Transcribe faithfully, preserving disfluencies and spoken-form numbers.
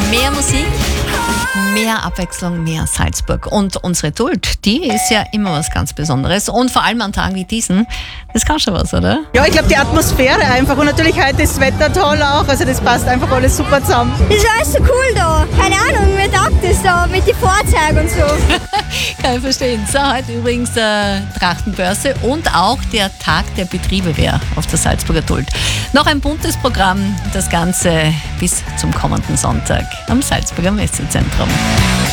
Mehr Musik, mehr Abwechslung, mehr Salzburg. Und unsere Duld, die ist ja immer was ganz Besonderes. Und vor allem an Tagen wie diesen, das kann schon was, oder? Ja, ich glaube die Atmosphäre einfach. Und natürlich heute ist das Wetter toll auch. Also das passt einfach alles super zusammen. Das ist alles so cool da. Keine Ahnung, mir taugt das da mit den Fahrzeugen und so. Kann ich verstehen. So, heute übrigens äh, Trachtenbörse und auch der Tag der Betriebe wäre auf der Salzburger Duld. Noch ein buntes Programm, das Ganze bis zum kommenden Sonntag am Salzburger Messezentrum.